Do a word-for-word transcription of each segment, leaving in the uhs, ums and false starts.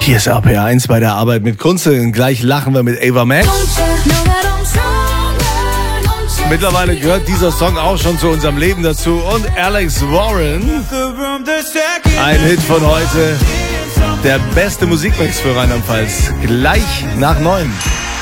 Hier ist R P R eins bei der Arbeit mit Kunze. Gleich lachen wir mit Ava Max. Mittlerweile gehört dieser Song auch schon zu unserem Leben dazu. Und Alex Warren, ein Hit von heute. Der beste Musikmix für Rheinland-Pfalz. Gleich nach neun.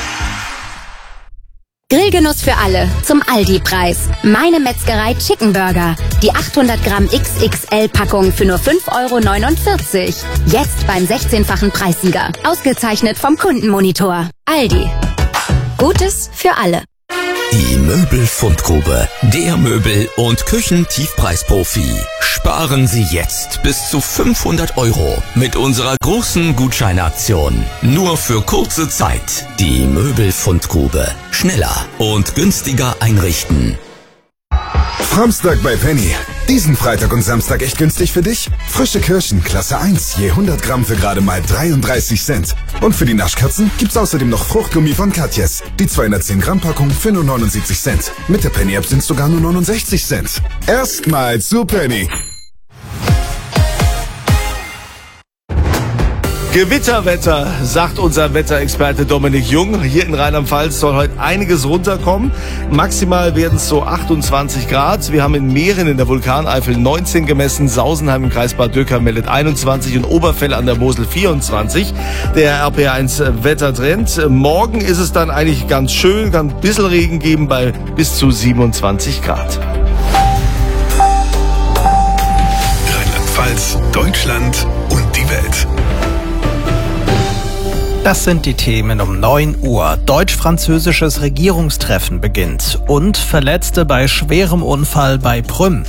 Grillgenuss für alle zum Aldi-Preis. Meine Metzgerei Chicken Burger. Die achthundert Gramm X X L-Packung für nur fünf Euro neunundvierzig. Jetzt beim sechzehnfachen Preissieger. Ausgezeichnet vom Kundenmonitor. Aldi. Gutes für alle. Die Möbelfundgrube, der Möbel- und Küchentiefpreisprofi. Sparen Sie jetzt bis zu fünfhundert Euro mit unserer großen Gutscheinaktion. Nur für kurze Zeit. Die Möbelfundgrube. Schneller und günstiger einrichten. Framstag bei Penny. Diesen Freitag und Samstag echt günstig für dich? Frische Kirschen, Klasse eins, je hundert Gramm für gerade mal dreiunddreißig Cent. Und für die Naschkatzen gibt's außerdem noch Fruchtgummi von Katjes. Die zweihundertzehn Gramm Packung für nur neunundsiebzig Cent. Mit der Penny-App sind's sogar nur neunundsechzig Cent. Erstmal zu Penny. Gewitterwetter, sagt unser Wetterexperte Dominik Jung. Hier in Rheinland-Pfalz soll heute einiges runterkommen. Maximal werden es so achtundzwanzig Grad. Wir haben in Mähren in der Vulkaneifel neunzehn gemessen. Sausenheim im Kreis Bad Dürkheim meldet einundzwanzig und Oberfell an der Mosel vierundzwanzig. Der R P R eins Wettertrend. Morgen ist es dann eigentlich ganz schön, kann ein bisschen Regen geben bei bis zu siebenundzwanzig Grad. Rheinland-Pfalz, Deutschland und die Welt. Das sind die Themen um neun Uhr. Deutsch-französisches Regierungstreffen beginnt und Verletzte bei schwerem Unfall bei Prüm.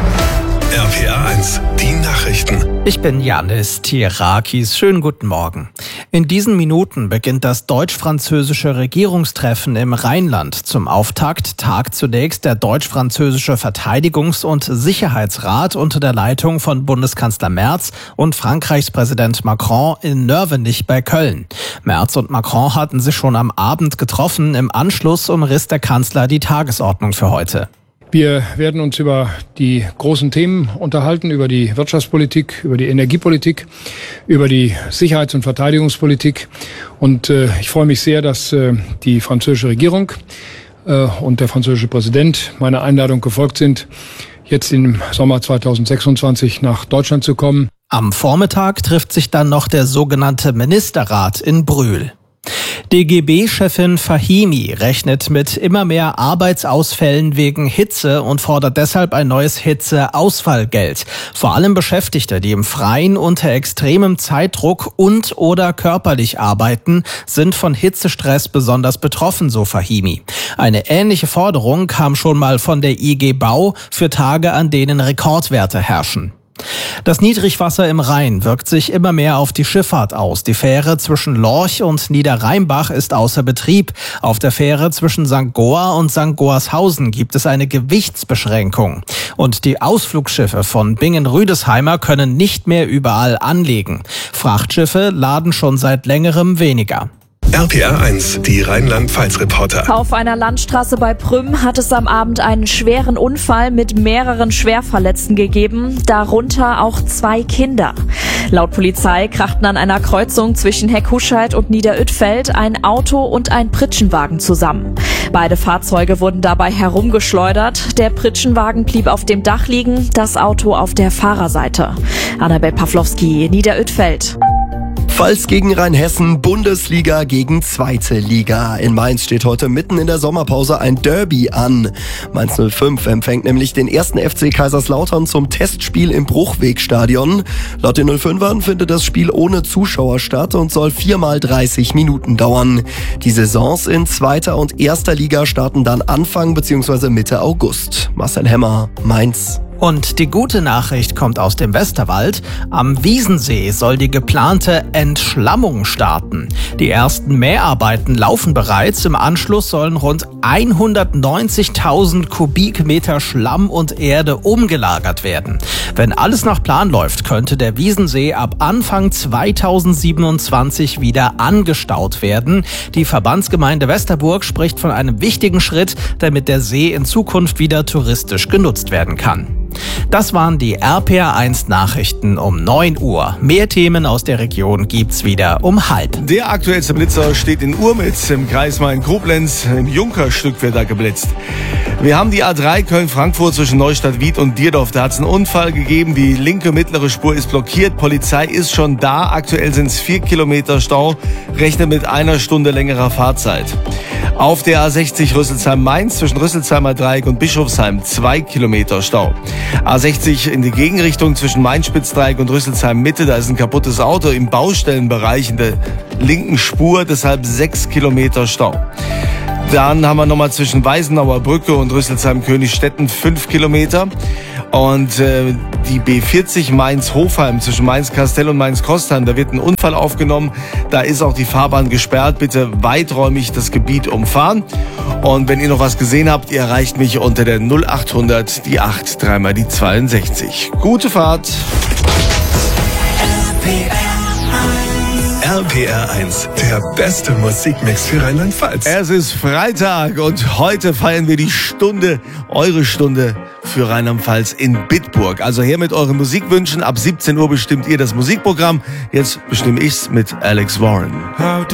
R P R eins, die Nachrichten. Ich bin Janis Tierakis. Schönen guten Morgen. In diesen Minuten beginnt das deutsch-französische Regierungstreffen im Rheinland. Zum Auftakt tagt zunächst der deutsch-französische Verteidigungs- und Sicherheitsrat unter der Leitung von Bundeskanzler Merz und Frankreichs Präsident Macron in Nörvenich bei Köln. Merz und Macron hatten sich schon am Abend getroffen. Im Anschluss umriss der Kanzler die Tagesordnung für heute. Wir werden uns über die großen Themen unterhalten, über die Wirtschaftspolitik, über die Energiepolitik, über die Sicherheits- und Verteidigungspolitik. Und äh, ich freue mich sehr, dass äh, die französische Regierung äh, und der französische Präsident meiner Einladung gefolgt sind, jetzt im Sommer zweitausendsechsundzwanzig nach Deutschland zu kommen. Am Vormittag trifft sich dann noch der sogenannte Ministerrat in Brühl. D G B-Chefin Fahimi rechnet mit immer mehr Arbeitsausfällen wegen Hitze und fordert deshalb ein neues Hitzeausfallgeld. Vor allem Beschäftigte, die im Freien unter extremem Zeitdruck und oder körperlich arbeiten, sind von Hitzestress besonders betroffen, so Fahimi. Eine ähnliche Forderung kam schon mal von der I G Bau für Tage, an denen Rekordwerte herrschen. Das Niedrigwasser im Rhein wirkt sich immer mehr auf die Schifffahrt aus. Die Fähre zwischen Lorch und Niederrheinbach ist außer Betrieb. Auf der Fähre zwischen Sankt Goar und Sankt Goarshausen gibt es eine Gewichtsbeschränkung. Und die Ausflugsschiffe von Bingen-Rüdesheimer können nicht mehr überall anlegen. Frachtschiffe laden schon seit längerem weniger. R P R eins, die Rheinland-Pfalz-Reporter. Auf einer Landstraße bei Prüm hat es am Abend einen schweren Unfall mit mehreren Schwerverletzten gegeben, darunter auch zwei Kinder. Laut Polizei krachten an einer Kreuzung zwischen Heckhuscheid und Niederüttfeld ein Auto und ein Pritschenwagen zusammen. Beide Fahrzeuge wurden dabei herumgeschleudert. Der Pritschenwagen blieb auf dem Dach liegen, das Auto auf der Fahrerseite. Annabel Pawlowski, Niederüttfeld. Pfalz gegen Rheinhessen, Bundesliga gegen Zweite Liga. In Mainz steht heute mitten in der Sommerpause ein Derby an. Mainz null fünf empfängt nämlich den ersten F C Kaiserslautern zum Testspiel im Bruchwegstadion. Laut den null fünfern findet das Spiel ohne Zuschauer statt und soll viermal dreißig Minuten dauern. Die Saisons in zweiter und erster Liga starten dann Anfang bzw. Mitte August. Marcel Hemmer, Mainz. Und die gute Nachricht kommt aus dem Westerwald. Am Wiesensee soll die geplante Entschlammung starten. Die ersten Mäharbeiten laufen bereits. Im Anschluss sollen rund hundertneunzigtausend Kubikmeter Schlamm und Erde umgelagert werden. Wenn alles nach Plan läuft, könnte der Wiesensee ab Anfang zweitausendsiebenundzwanzig wieder angestaut werden. Die Verbandsgemeinde Westerburg spricht von einem wichtigen Schritt, damit der See in Zukunft wieder touristisch genutzt werden kann. Das waren die R P R eins Nachrichten um neun Uhr. Mehr Themen aus der Region gibt's wieder um halb. Der aktuellste Blitzer steht in Urmitz im Kreis Main-Koblenz. Im Junkerstück wird da geblitzt. Wir haben die A drei Köln-Frankfurt zwischen Neustadt-Wied und Dierdorf. Da hat es einen Unfall gegeben. Die linke mittlere Spur ist blockiert. Polizei ist schon da. Aktuell sind es vier Kilometer Stau. Rechnet mit einer Stunde längerer Fahrzeit. Auf der A sechzig Rüsselsheim-Mainz zwischen Rüsselsheimer Dreieck und Bischofsheim zwei Kilometer Stau. A sechzig in die Gegenrichtung zwischen Mainz-Spitzdreieck und Rüsselsheim-Mitte. Da ist ein kaputtes Auto im Baustellenbereich in der linken Spur. Deshalb sechs Kilometer Stau. Dann haben wir nochmal zwischen Weisenauer Brücke und Rüsselsheim-Königstetten fünf Kilometer. Und äh, die B vierzig Mainz-Hofheim zwischen Mainz-Kastell und Mainz-Kostheim, da wird ein Unfall aufgenommen. Da ist auch die Fahrbahn gesperrt. Bitte weiträumig das Gebiet umfahren. Und wenn ihr noch was gesehen habt, ihr erreicht mich unter der null achthundert, die acht, dreimal die zweiundsechzig. Gute Fahrt. R P R eins, der beste Musikmix für Rheinland-Pfalz. Es ist Freitag und heute feiern wir die Stunde, eure Stunde für Rheinland-Pfalz in Bitburg. Also her mit euren Musikwünschen. Ab siebzehn Uhr bestimmt ihr das Musikprogramm. Jetzt bestimme ich's mit Alex Warren. How